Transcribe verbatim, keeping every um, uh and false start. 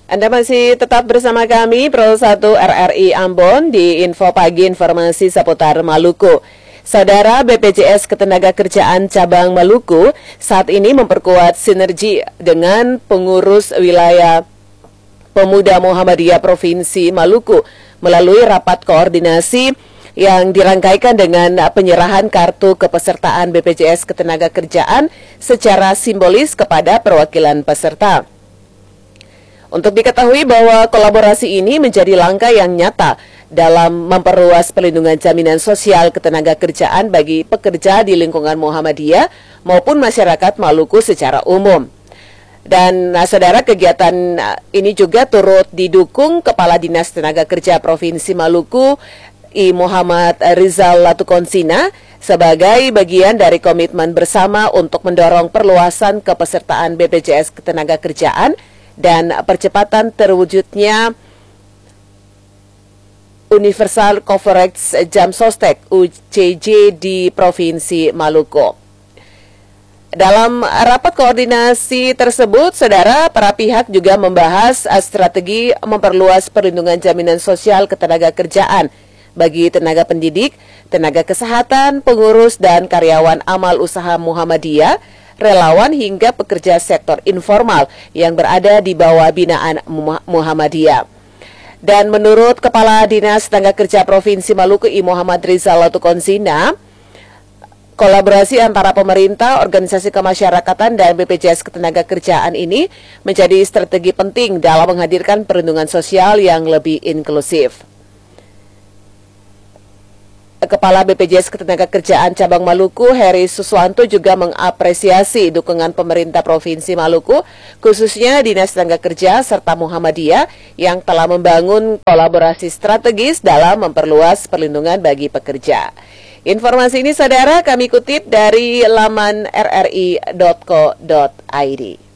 Anda masih tetap bersama kami, Pro satu R R I Ambon, di Info Pagi Informasi seputar Maluku. Saudara, B P J S Ketenagakerjaan Cabang Maluku saat ini memperkuat sinergi dengan pengurus wilayah Pemuda Muhammadiyah Provinsi Maluku melalui rapat koordinasi yang dirangkaikan dengan penyerahan kartu kepesertaan B P J S Ketenagakerjaan secara simbolis kepada perwakilan peserta. Untuk diketahui bahwa kolaborasi ini menjadi langkah yang nyata dalam memperluas perlindungan jaminan sosial ketenagakerjaan bagi pekerja di lingkungan Muhammadiyah maupun masyarakat Maluku secara umum. Dan nah, saudara, kegiatan ini juga turut didukung Kepala Dinas Tenaga Kerja Provinsi Maluku, I Muhammad Rizal Latukonsina, sebagai bagian dari komitmen bersama untuk mendorong perluasan kepesertaan B P J S Ketenagakerjaan dan percepatan terwujudnya Universal Coverage Jam Sostek U C J di Provinsi Maluku. Dalam rapat koordinasi tersebut, saudara, para pihak juga membahas strategi memperluas perlindungan jaminan sosial ketenagakerjaan bagi tenaga pendidik, tenaga kesehatan, pengurus, dan karyawan amal usaha Muhammadiyah, relawan hingga pekerja sektor informal yang berada di bawah binaan Muhammadiyah. Dan menurut Kepala Dinas Tenaga Kerja Provinsi Maluku, I Muhammad Rizal Latukonsina, kolaborasi antara pemerintah, organisasi kemasyarakatan, dan B P J S Ketenagakerjaan ini menjadi strategi penting dalam menghadirkan perlindungan sosial yang lebih inklusif. Kepala B P J S Ketenagakerjaan Cabang Maluku, Heri Suswanto, juga mengapresiasi dukungan pemerintah Provinsi Maluku, khususnya Dinas Tenaga Kerja serta Muhammadiyah yang telah membangun kolaborasi strategis dalam memperluas perlindungan bagi pekerja. Informasi ini, saudara, kami kutip dari laman r r i dot co dot i d.